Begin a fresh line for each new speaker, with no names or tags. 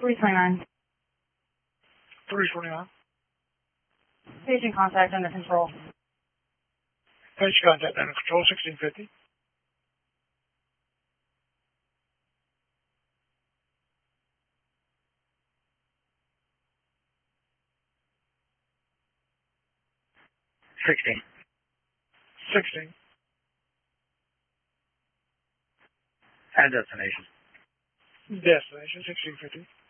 329.
329.
Patient contact under control.
Patient contact under control, 1650.
Sixteen.
16.
And destination.
Destination, 1650.